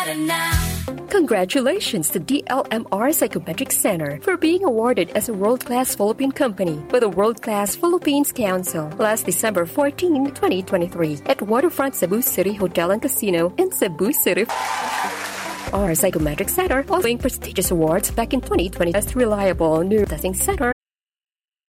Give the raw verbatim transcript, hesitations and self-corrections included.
Congratulations to D L M R Psychometric Center for being awarded as a world-class Philippine company by the World-Class Philippines Council last December fourteenth, twenty twenty-three at Waterfront Cebu City Hotel and Casino in Cebu City. Our Psychometric Center offering prestigious awards back in twenty twenty as Reliable Neurotesting Center